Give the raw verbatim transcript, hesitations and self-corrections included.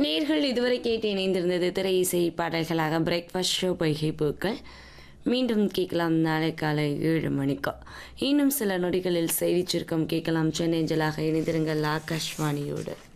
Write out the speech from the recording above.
நேர்கள் இதுவரை கேட்டு இணைந்திருந்தது திரை இசை பாடல்களாக பிரேக்ஃபாஸ்ட் ஷோ பொய்கை பூக்கள். மீண்டும் கேட்கலாம் நாளை காலை ஏழு மணிக்கு. இன்னும் சில நொடிகளில் செய்தி சுருக்கம் கேட்கலாம். சென்னை அஞ்சலாக இணைந்திருங்கள் ஆகாஷ்வாணியோடு.